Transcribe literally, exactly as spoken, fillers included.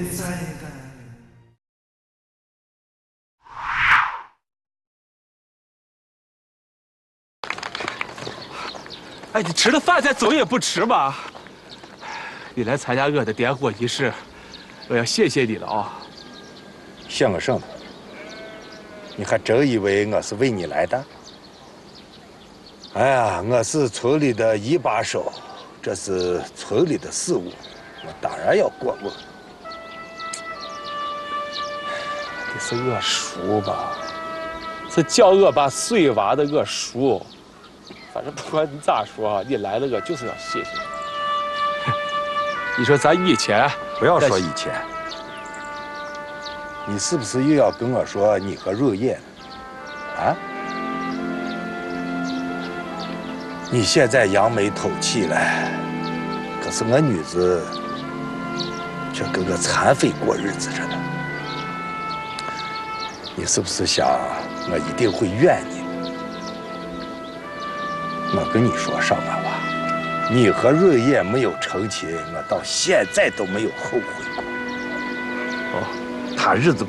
哎，你吃了饭再走也不迟吧？你来参加我的点火仪式，我要谢谢你了啊！ 谢我什么？你还真以为我是为你来的？哎呀，我是村里的一把手，这是村里的事务，我当然要过问。 你是我叔吧？是叫我把水挖的我叔。反正不管你咋说啊，你来了我就是要谢谢你。你说咱以前不要说以前，你是不是又要跟我说你和若叶啊？你现在扬眉吐气了，可是我女子却跟个残废过日子着呢。你是不是想我一定会怨你？我跟你说上官娃，你和瑞叶没有成亲，我到现在都没有后悔过。 哦，他日子。